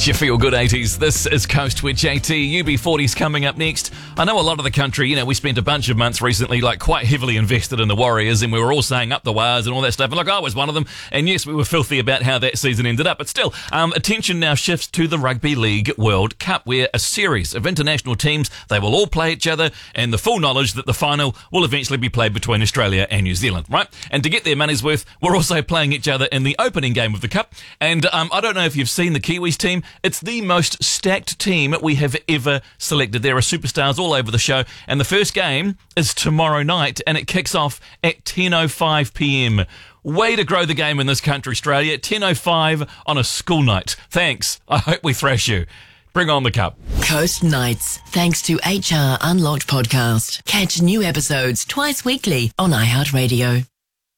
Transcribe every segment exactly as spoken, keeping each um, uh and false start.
It's your Feel Good eighties. This is Coast with J T. U B forty's coming up next. I know a lot of the country, you know, we spent a bunch of months recently, like, quite heavily invested in the Warriors, and we were all saying up the wires and all that stuff. And, look, I was one of them. And, yes, we were filthy about how that season ended up. But still, um, attention now shifts to the Rugby League World Cup, where a series of international teams, they will all play each other, and the full knowledge that the final will eventually be played between Australia and New Zealand, right? And to get their money's worth, we're also playing each other in the opening game of the Cup. And um, I don't know if you've seen the Kiwis team. It's the most stacked team we have ever selected. There are superstars all over the show, and the first game is tomorrow night, and it kicks off at ten oh five p.m. Way to grow the game in this country, Australia. At ten oh five on a school night. Thanks. I hope we thrash you. Bring on the Cup. Coast Nights, thanks to H R Unlocked podcast. Catch new episodes twice weekly on iHeartRadio.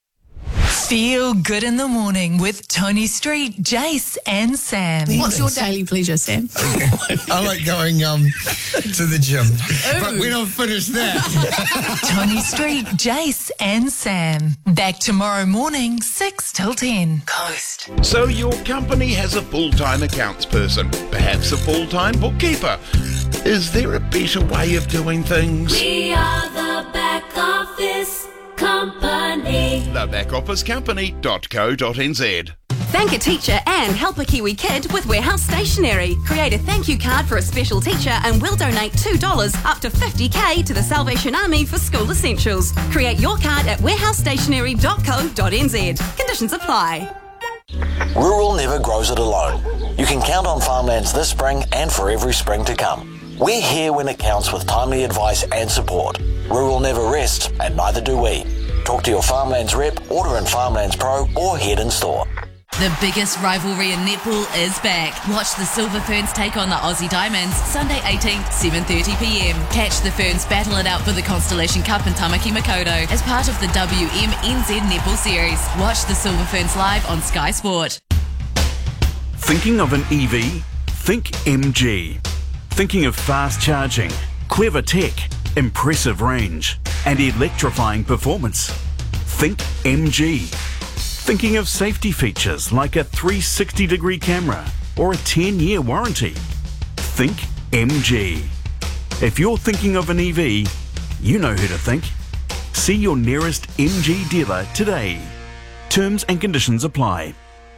Feel good in the morning with Tony Street, Jace and Sam. What's your daily pleasure, Sam? I like going um to the gym. But we don't finish that. Tony Street, Jace and Sam. Back tomorrow morning, six till ten. Coast. So your company has a full-time accounts person, perhaps a full-time bookkeeper. Is there a better way of doing things? We are the back office company. the back office company dot co dot n z. Thank a teacher and help a Kiwi kid with Warehouse Stationery. Create a thank you card for a special teacher and we'll donate two dollars up to fifty thousand to the Salvation Army for school essentials. Create your card at warehouse stationery dot co dot n z. Conditions apply. Rural never grows it alone. You can count on Farmlands this spring and for every spring to come. We're here when it counts with timely advice and support. Rural never rests, and neither do we. Talk to your Farmlands rep, order in Farmlands Pro, or head in store. The biggest rivalry in netball is back. Watch the Silver Ferns take on the Aussie Diamonds Sunday eighteenth, seven thirty p.m. Catch the Ferns battle it out for the Constellation Cup in Tamaki Makaurau as part of the W M N Z Netball Series. Watch the Silver Ferns live on Sky Sport. Thinking of an E V? Think M G. Thinking of fast charging, clever tech, impressive range, and electrifying performance? Think M G. Thinking of safety features like a three sixty degree camera or a ten year warranty? Think M G. If you're thinking of an E V, you know who to think. See your nearest M G dealer today. Terms and conditions apply.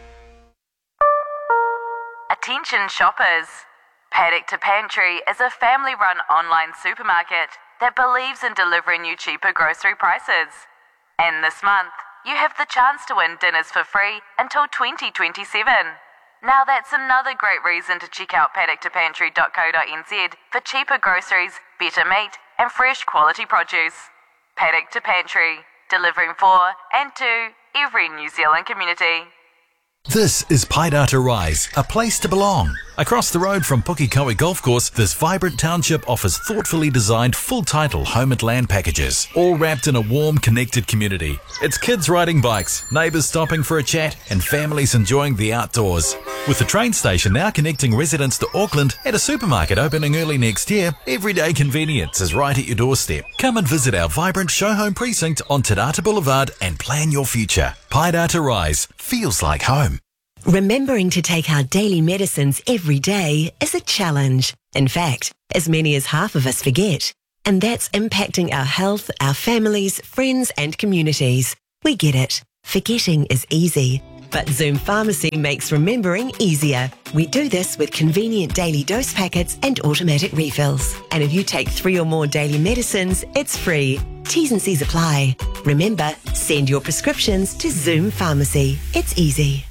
Attention shoppers. Paddock to Pantry is a family-run online supermarket that believes in delivering you cheaper grocery prices. And this month, you have the chance to win dinners for free until twenty twenty-seven. Now that's another great reason to check out paddock to pantry dot co dot n z for cheaper groceries, better meat and fresh quality produce. Paddock to Pantry, delivering for and to every New Zealand community. This is Paidata Rise, a place to belong. Across the road from Pukekohe Golf Course, this vibrant township offers thoughtfully designed full-title home and land packages, all wrapped in a warm, connected community. It's kids riding bikes, neighbours stopping for a chat, and families enjoying the outdoors. With the train station now connecting residents to Auckland and a supermarket opening early next year, everyday convenience is right at your doorstep. Come and visit our vibrant show home precinct on Te Rata Boulevard and plan your future. Paidata Rise feels like home. Remembering to take our daily medicines every day is a challenge. In fact, as many as half of us forget. And that's impacting our health, our families, friends and communities. We get it. Forgetting is easy. But Zoom Pharmacy makes remembering easier. We do this with convenient daily dose packets and automatic refills. And if you take three or more daily medicines, it's free. T's and C's apply. Remember, send your prescriptions to Zoom Pharmacy. It's easy.